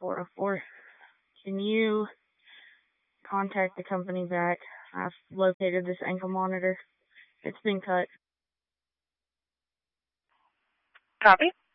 404. Can you contact the company back? I've located this ankle monitor. It's been cut. Copy.